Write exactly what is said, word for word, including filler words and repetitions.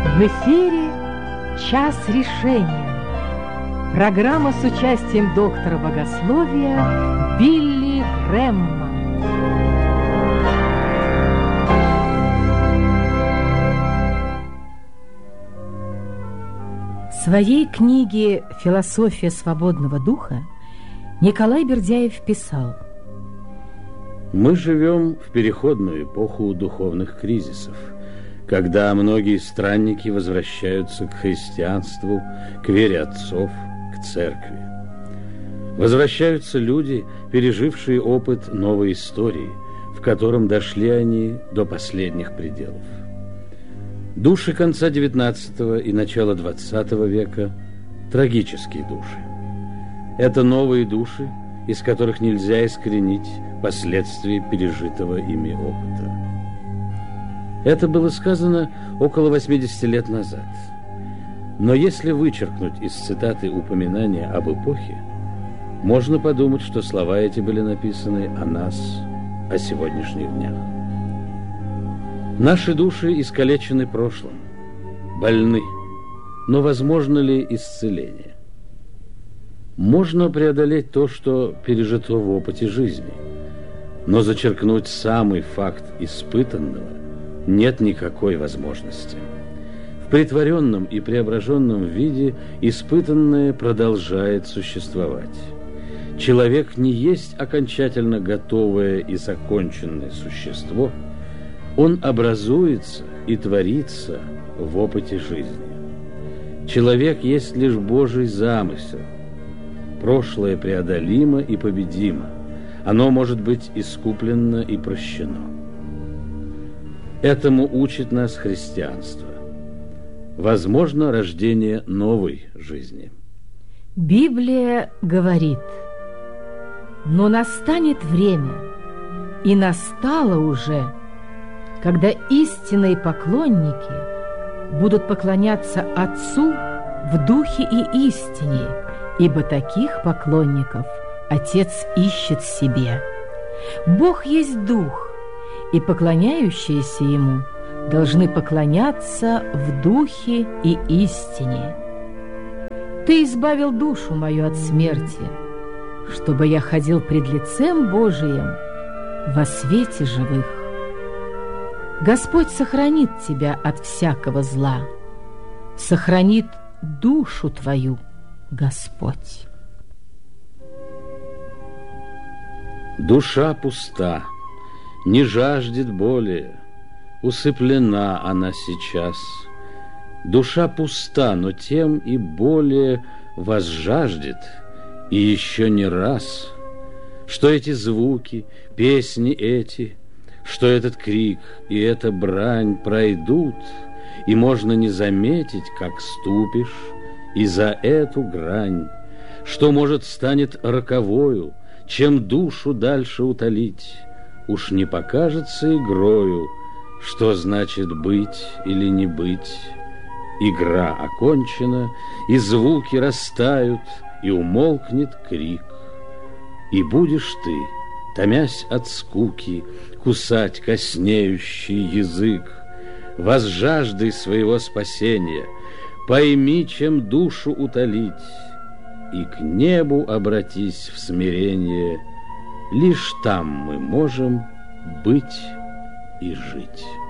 В эфире «Час решения». Программа с участием доктора богословия Билли Грэмма. В своей книге «Философия свободного духа» Николай Бердяев писал: «Мы живем в переходную эпоху духовных кризисов, когда многие странники возвращаются к христианству, к вере отцов, к церкви. Возвращаются люди, пережившие опыт новой истории, в котором дошли они до последних пределов. Души конца девятнадцатого и начала двадцатого века – трагические души. Это новые души, из которых нельзя искоренить последствия пережитого ими опыта. Это было сказано около восьмидесяти лет назад. Но если вычеркнуть из цитаты упоминания об эпохе, можно подумать, что слова эти были написаны о нас, о сегодняшних днях. Наши души искалечены прошлым, больны, но возможно ли исцеление? Можно преодолеть то, что пережито в опыте жизни, но зачеркнуть самый факт испытанного нет никакой возможности. В претворенном и преображенном виде испытанное продолжает существовать. Человек не есть окончательно готовое и законченное существо, он образуется и творится в опыте жизни. Человек есть лишь Божий замысел. Прошлое преодолимо и победимо. Оно может быть искуплено и прощено. Этому учит нас христианство. Возможно рождение новой жизни. Библия говорит: «Но настанет время, и настало уже, когда истинные поклонники будут поклоняться Отцу в духе и истине, ибо таких поклонников Отец ищет себе. Бог есть Дух, и поклоняющиеся Ему должны поклоняться в духе и истине. Ты избавил душу мою от смерти, чтобы я ходил пред лицем Божиим во свете живых. Господь сохранит тебя от всякого зла, сохранит душу твою Господь». Душа пуста, не жаждет более, усыплена она сейчас. Душа пуста, но тем и более возжаждет, и еще не раз, что эти звуки, песни эти, что этот крик и эта брань пройдут, и можно не заметить, как ступишь, и за эту грань, что, может, станет роковою, чем душу дальше утолить, уж не покажется игрою, что значит быть или не быть. Игра окончена, и звуки растают, и умолкнет крик. И будешь ты, томясь от скуки, кусать коснеющий язык, возжаждай своего спасения, пойми, чем душу утолить, и к небу обратись в смирение. Лишь там мы можем быть и жить.